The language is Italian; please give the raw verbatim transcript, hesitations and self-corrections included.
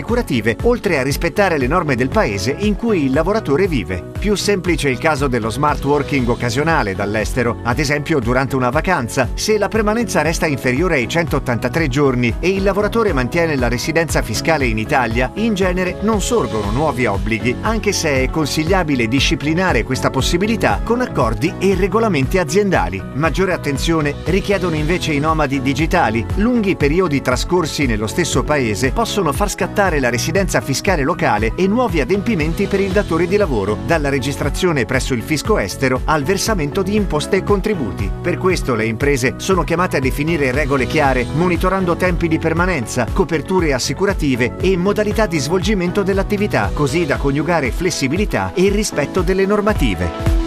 assicurative, oltre a rispettare le norme del paese in cui il lavoratore vive. Più semplice il caso dello smart working occasionale dall'estero, ad esempio durante una vacanza, se la permanenza resta inferiore ai centottantatré giorni e il lavoratore mantiene la residenza fiscale in Italia, in genere non sorgono nuovi obblighi, anche se è consigliabile disciplinare questa possibilità con accordi e regolamenti aziendali. Maggiore attenzione richiedono invece i nomadi digitali. Lunghi periodi trascorsi nello stesso paese possono far scattare la residenza fiscale locale e nuovi adempimenti per il datore di lavoro, dalla registrazione presso il fisco estero al versamento di imposte e contributi. Per questo le imprese sono chiamate a definire regole chiare, monitorando tempi di permanenza, coperture assicurative e modalità di svolgimento dell'attività, così da coniugare flessibilità e il rispetto delle normative.